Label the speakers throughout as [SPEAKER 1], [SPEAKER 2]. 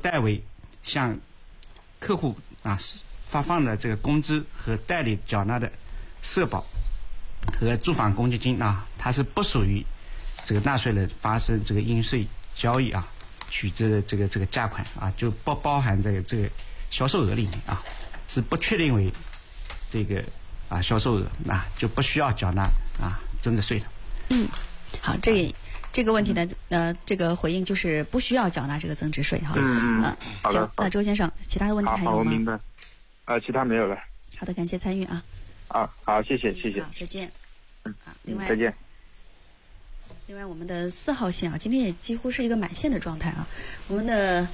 [SPEAKER 1] 代为向客户发放的这个工资和代理缴纳的社保和住房公积金它是不属于这个纳税人发生这个应税交易取得的这个价款就不包含在这个销售额里面是不确定为这个销售额就不需要缴纳增值税的。
[SPEAKER 2] 好，这个问题呢，这个回应就是不需要缴纳这个增值税哈。
[SPEAKER 3] 好的。
[SPEAKER 2] 行，那周先生，其他的问题还有吗？
[SPEAKER 3] 好，我明白。其他没有了。
[SPEAKER 2] 好的，感谢参与
[SPEAKER 3] 好，谢谢。
[SPEAKER 2] 好，再见。好，
[SPEAKER 3] 再见。
[SPEAKER 2] 另外，我们的4号线今天也几乎是一个满线的状态我们的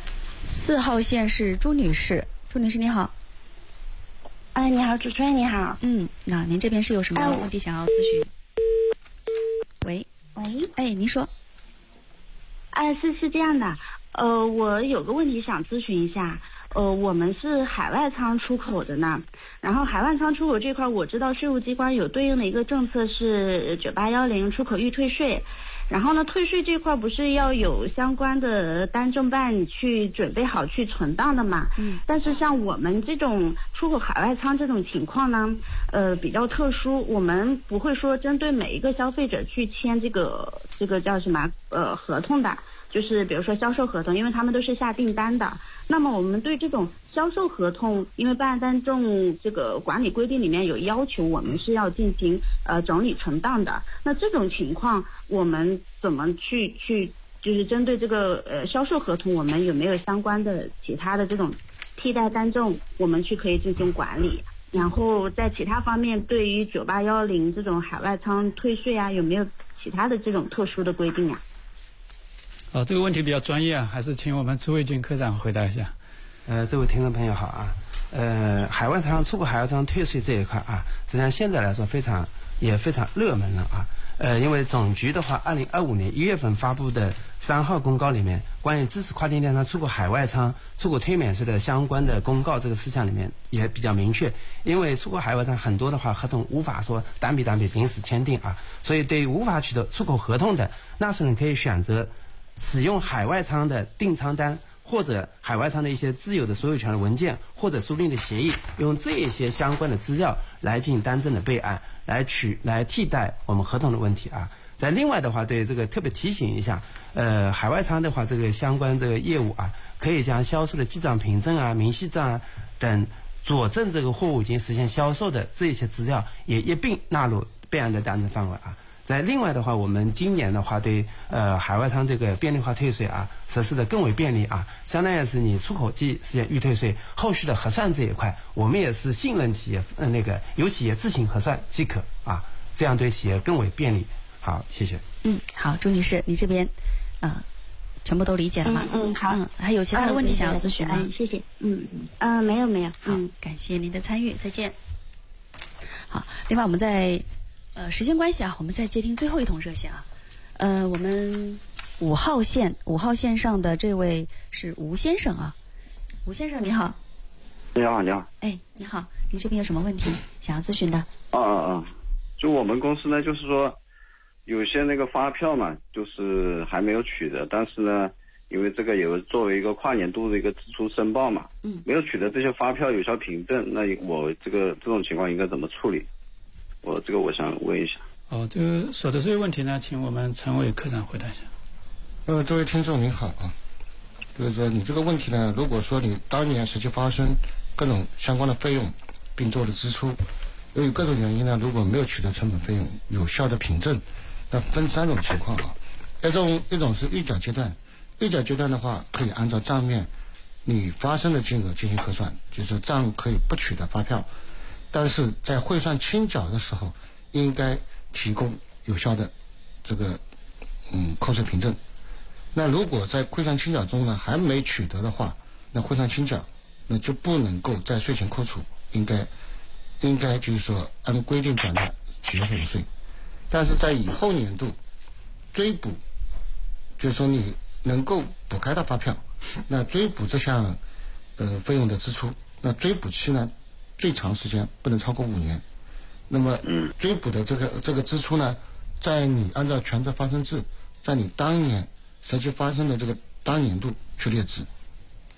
[SPEAKER 2] 4号线是朱女士，朱女士你好。
[SPEAKER 4] 你好，主持人你好。
[SPEAKER 2] 那您这边是有什么问题想要咨询？喂，您说。
[SPEAKER 4] 是这样的，我有个问题想咨询一下。我们是海外仓出口的呢，然后海外仓出口这块，我知道税务机关有对应的一个政策是9810出口预退税，然后呢，退税这块不是要有相关的单证办去准备好去存档的嘛？但是像我们这种出口海外仓这种情况呢，比较特殊，我们不会说针对每一个消费者去签这个叫什么合同的。就是比如说销售合同，因为他们都是下订单的，那么我们对这种销售合同，因为办案单证这个管理规定里面有要求，我们是要进行整理存档的。那这种情况，我们怎么去就是针对这个销售合同，我们有没有相关的其他的这种替代单证，我们去可以进行管理？然后在其他方面，对于9810这种海外仓退税有没有其他的这种特殊的规定
[SPEAKER 5] 这个问题比较专业还是请我们朱卫军科长回答一下。
[SPEAKER 6] 这位听众朋友好海外仓出口海外仓退税这一块实际上现在来说非常热门了因为总局的话2025年1月份发布的3号公告里面，关于支持跨境电商出口海外仓出口退免税的相关的公告这个事项里面也比较明确，因为出口海外仓很多的话合同无法说单笔临时签订所以对于无法取得出口合同的纳税人可以选择使用海外仓的订仓单，或者海外仓的一些自有的所有权的文件，或者租赁的协议，用这一些相关的资料来进行单证的备案，来替代我们合同的问题在另外的话，对这个特别提醒一下，海外仓的话，这个相关这个业务可以将销售的记账凭证明细账等佐证这个货物已经实现销售的这些资料也一并纳入备案的单证范围在另外的话，我们今年的话对海外仓这个便利化退税实施的更为便利相当于是你出口即实现预退税，后续的核算这一块，我们也是信任企业由企业自行核算即可这样对企业更为便利。好，谢谢。
[SPEAKER 2] 好，朱女士，你这边全部都理解了吗？
[SPEAKER 4] 好。
[SPEAKER 2] 还有其他的问题想要咨询吗？
[SPEAKER 4] 谢谢。没有。
[SPEAKER 2] 好，感谢您的参与，再见。好，另外我们在时间关系我们再接听最后一通热线我们5号线上的这位是吴先生吴先生你好。
[SPEAKER 7] 你好。
[SPEAKER 2] 你好，您这边有什么问题想要咨询的？
[SPEAKER 7] 就我们公司呢，就是说有些那个发票嘛，就是还没有取得，但是呢，因为这个有作为一个跨年度的一个支出申报嘛，没有取得这些发票有效凭证，那我这种情况应该怎么处理？我想问一下。
[SPEAKER 5] 这个所得税问题呢，请我们陈伟科长回答一下。
[SPEAKER 8] 这位听众您好就是说你这个问题呢，如果说你当年实际发生各种相关的费用并做了支出，由于各种原因呢，如果没有取得成本费用有效的凭证，那分3种情况一种是预缴阶段，预缴阶段的话可以按照账面你发生的金额进行核算，就是账可以不取得发票，但是在汇算清缴的时候应该提供有效的这个扣税凭证。那如果在汇算清缴中呢还没取得的话，那汇算清缴那就不能够在税前扣除，应该就是说按规定缴纳企业所得税。但是在以后年度追补，就是说你能够补开的发票，那追补这项费用的支出，那追补期呢最长时间不能超过5年。那么追补的这个支出呢，在你按照权责发生制，在你当年实际发生的这个当年度去列支。